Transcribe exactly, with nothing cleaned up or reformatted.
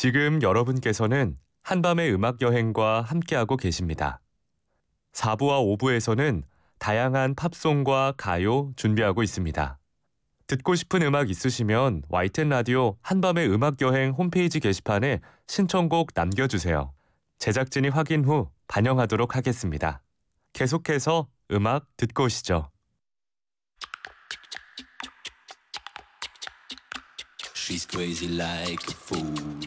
지금 여러분께서는 한밤의 음악 여행과 함께하고 계십니다. 사 부와 오 부에서는 다양한 팝송과 가요 준비하고 있습니다. 듣고 싶은 음악 있으시면 와이티엔 라디오 한밤의 음악 여행 홈페이지 게시판에 신청곡 남겨주세요. 제작진이 확인 후 반영하도록 하겠습니다. 계속해서 음악 듣고 오시죠. She's crazy like a fool.